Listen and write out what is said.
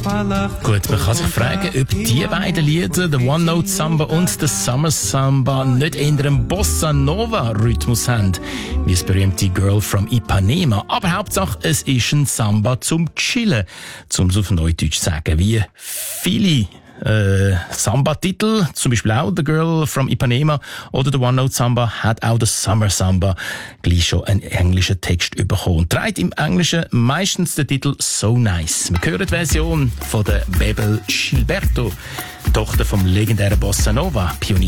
Gut, man kann sich fragen, ob die beiden Lieder, The One Note Samba und The Summer Samba, nicht eher einen Bossa Nova Rhythmus haben, wie das berühmte Girl from Ipanema. Aber Hauptsache, es ist ein Samba zum Chillen, um es auf Neudeutsch zu sagen, wie viele Samba-Titel, zum Beispiel auch The Girl from Ipanema oder The One Note Samba, hat auch The Summer Samba gleich schon einen englischen Text bekommen und trägt im Englischen meistens den Titel So Nice. Wir hören die Version von der Bebel Gilberto, Tochter vom legendären Bossa Nova Pionier.